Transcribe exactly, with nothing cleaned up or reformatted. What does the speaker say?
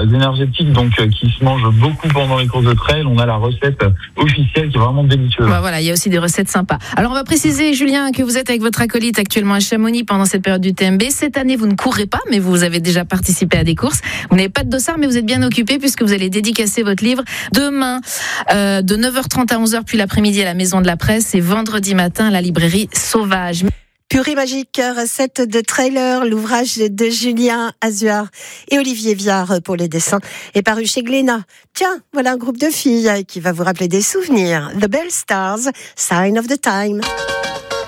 énergétiques, donc euh, qui se mangent beaucoup pendant les courses de trail. On a la recette officielle qui est vraiment délicieuse. Bah voilà, il y a aussi des recettes sympas. Alors on va préciser, Julien, que vous êtes avec votre acolyte actuellement à Chamonix pendant cette période du T M B. Cette année, vous ne courez pas, mais vous avez déjà participé à des courses. Vous n'avez pas de dossard, mais vous êtes bien occupé puisque vous allez dédicacer votre livre demain euh, de neuf heures trente à onze heures, puis l'après-midi à la Maison de la Presse et vendredi matin à la librairie Sauvage. Purée magique, recette de trailer, l'ouvrage de Julien Azuard et Olivier Viard pour les dessins est paru chez Glénat. Tiens, voilà un groupe de filles qui va vous rappeler des souvenirs. The Bell Stars, Sign of the Time.